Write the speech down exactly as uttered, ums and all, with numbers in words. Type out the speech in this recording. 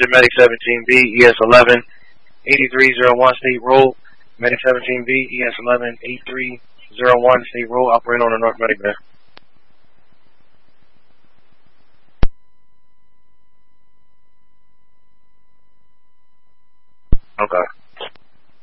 to Medic seventeen B, E S eleven, eighty-three oh one State Road. Medic seventeen B, E S eleven, eighty-three oh one State Road, operating on the North Medic there. Okay.